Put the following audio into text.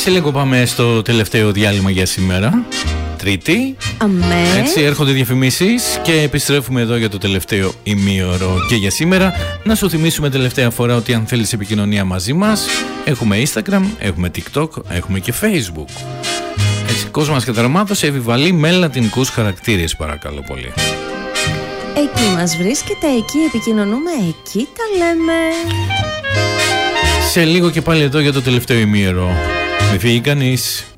Σε λίγο πάμε στο τελευταίο διάλειμμα για σήμερα. Τρίτη. Αμέ. Έτσι έρχονται διαφημίσεις και επιστρέφουμε εδώ για το τελευταίο ημίωρο. Και για σήμερα να σου θυμίσουμε τελευταία φορά ότι αν θέλεις επικοινωνία μαζί μας, έχουμε Instagram, έχουμε TikTok, έχουμε και Facebook. Έτσι, κόσμος καταρμάτωσε επιβαλεί με λατινικούς χαρακτήρες, παρακαλώ πολύ. Εκεί μας βρίσκεται, εκεί επικοινωνούμε, εκεί τα λέμε. Σε λίγο και πάλι εδώ για το τελευταίο ημίωρο. Μη φύγει κανείς.